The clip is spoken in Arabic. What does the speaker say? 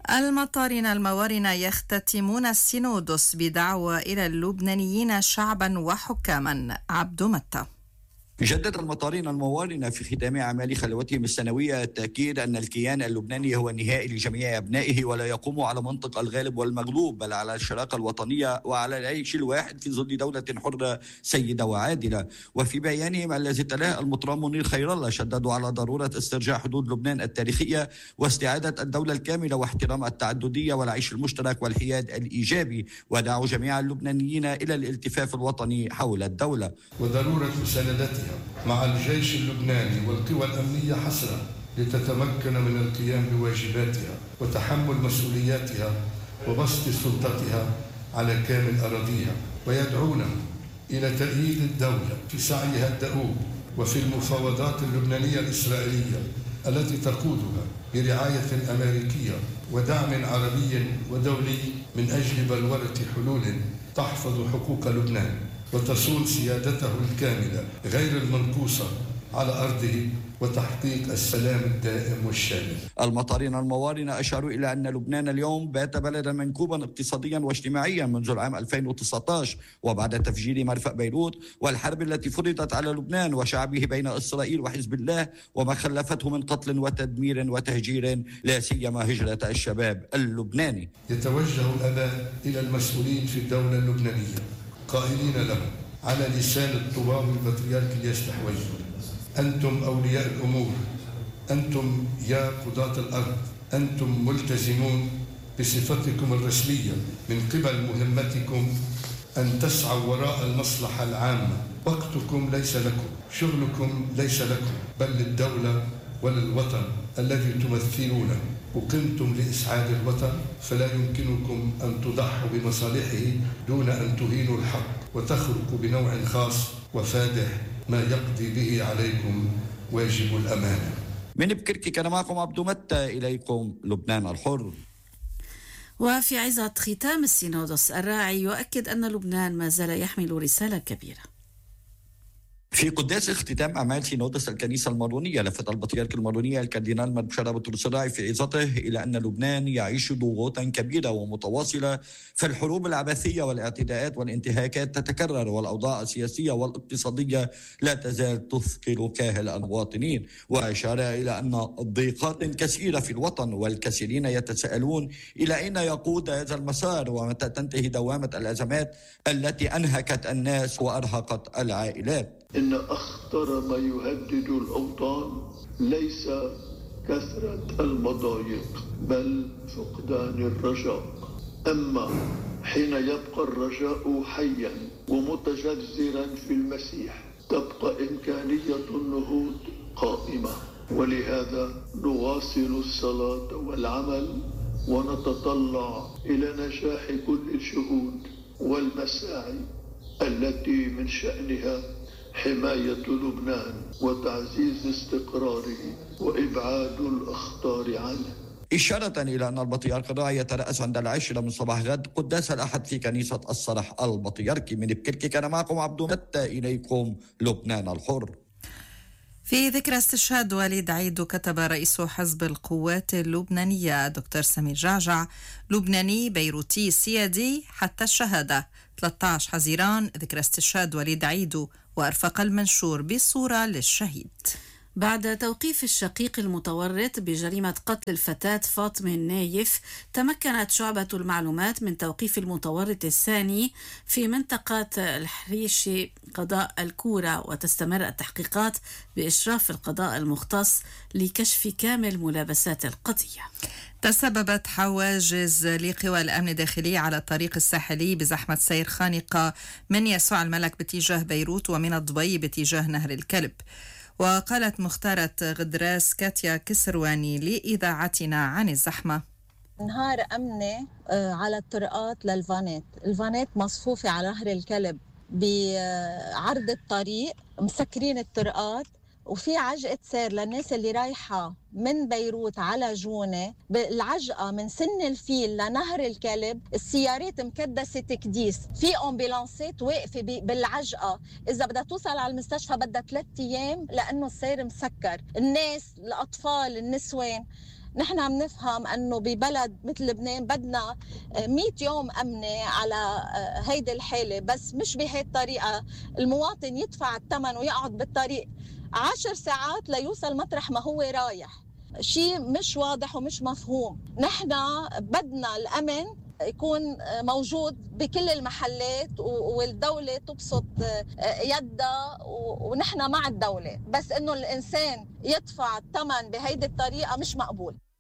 المطارين الموارنة يختتمون السينودوس بدعوة إلى اللبنانيين شعبا وحكاما. عبد متى. جدد المطارين الموارنة في ختام أعمال خلوتهم السنوية التأكيد أن الكيان اللبناني هو النهائي لجميع أبنائه، ولا يقوم على منطق الغالب والمغلوب، بل على الشراكة الوطنية وعلى العيش الواحد في ظل دولة حرة سيدة وعادلة. وفي بيانهم الذي تلاه المطران منير خير الله شددوا على ضرورة استرجاع حدود لبنان التاريخية واستعادة الدولة الكاملة واحترام التعددية والعيش المشترك والحياد الإيجابي، ودعوا جميع اللبنانيين إلى الالتفاف الوطني حول الدولة وضرورة مساندتها مع الجيش اللبناني والقوى الأمنية حسرة لتتمكن من القيام بواجباتها وتحمل مسؤولياتها وبسط سلطتها على كامل أراضيها، ويدعونا إلى تأييد الدولة في سعيها الدؤوب وفي المفاوضات اللبنانية الإسرائيلية التي تقودها برعاية أمريكية ودعم عربي ودولي من أجل بلورة حلول تحفظ حقوق لبنان وتصون سيادته الكاملة غير المنقوصة على أرضه وتحقيق السلام الدائم والشامل. المطارين الموارنة أشاروا إلى أن لبنان اليوم بات بلدا منكوبا اقتصاديا واجتماعيا منذ العام 2019 وبعد تفجير مرفأ بيروت والحرب التي فرضت على لبنان وشعبه بين إسرائيل وحزب الله وما خلفته من قتل وتدمير وتهجير، لا سيما هجرة الشباب اللبناني. يتوجه الآباء إلى المسؤولين في الدولة اللبنانية قائلين لهم على لسان الطواب البطريرك اليستحوذ: أنتم أولياء الأمور، أنتم يا قضاة الأرض، أنتم ملتزمون بصفتكم الرسمية من قبل مهمتكم أن تسعوا وراء المصلحة العامة. وقتكم ليس لكم، شغلكم ليس لكم، بل للدولة وللوطن الذي تمثلونه. وقمتم لإسعاد الوطن، فلا يمكنكم أن تضحوا بمصالحه دون أن تهينوا الحق وتخرقوا بنوع خاص وفادح ما يقضي به عليكم واجب الأمانة. من بكركي كان معكم عبد متى، إليكم لبنان الحر. وفي عظة ختام السينودوس الراعي يؤكد أن لبنان ما زال يحمل رسالة كبيرة. في قداس اختتام أعمال سينودوس الكنيسة المارونية، لفت البطريرك المارونية الكاردينال مبشرة بطرس الراعي في عظته إلى أن لبنان يعيش ضغوطا كبيرة ومتواصلة، فالحروب العبثية والاعتداءات والانتهاكات تتكرر، والأوضاع السياسية والاقتصادية لا تزال تثقل كاهل المواطنين، وأشار إلى أن ضيقات كثيرة في الوطن والكثيرين يتساءلون إلى أين يقود هذا المسار ومتى تنتهي دوامة الأزمات التي أنهكت الناس وأرهقت العائلات. إن أخطر ما يهدد الأوطان ليس كثرة المضايق بل فقدان الرجاء. أما حين يبقى الرجاء حيا ومتجذرا في المسيح تبقى إمكانية النهوض قائمة، ولهذا نواصل الصلاة والعمل ونتطلع إلى نجاح كل الجهود والمساعي التي من شأنها حماية لبنان وتعزيز استقراره وإبعاد الأخطار عنه. إشارة إلى أن البطريرك الراعي يترأس عند 10 من صباح غد قداس الأحد في كنيسة الصرح البطريركي. من بكركي كان معكم عبد متى، إليكم لبنان الحر. في ذكرى استشهاد وليد عيدو كتب رئيس حزب القوات اللبنانية دكتور سمير جعجع: لبناني بيروتي سيادي حتى الشهادة. 13 حزيران ذكرى استشهاد وليد عيدو، وأرفق المنشور بصورة للشهيد. بعد توقيف الشقيق المتورط بجريمة قتل الفتاة فاطمة النايف، تمكنت شعبة المعلومات من توقيف المتورط الثاني في منطقة الحريشي قضاء الكورة، وتستمر التحقيقات بإشراف القضاء المختص لكشف كامل ملابسات القضية. تسببت حواجز لقوى الأمن الداخلي على الطريق الساحلي بزحمة سير خانقة من يسوع الملك باتجاه بيروت ومن الضبي باتجاه نهر الكلب. وقالت مختارة غدراس كاتيا كسرواني لإذاعتنا عن الزحمة: نهار أمني على الطرقات للفانات، الفانات مصفوفة على نهر الكلب بعرض الطريق، مسكرين الطرقات، وفي عجقة سير للناس اللي رايحة من بيروت على جونة. بالعجقة من سن الفيل لنهر الكلب السيارات مكدسة تكديس، في أمبيلانسات واقفة بالعجقة، إذا بدها توصل على المستشفى بدها 3 أيام لأنه السير مسكر. الناس، الأطفال، النسوان نحن عم نفهم أنه ببلد مثل لبنان بدنا 100 يوم أمنة على هيدي الحالة، بس مش بهي الطريقة. المواطن يدفع الثمن ويقعد بالطريق 10 ساعات ليوصل مطرح ما هو رايح. شيء مش واضح ومش مفهوم. نحن بدنا الأمن يكون موجود بكل المحلات والدولة تبسط يدها ونحن مع الدولة، بس إنه الإنسان يدفع الثمن بهيدي الطريقة مش مقبول.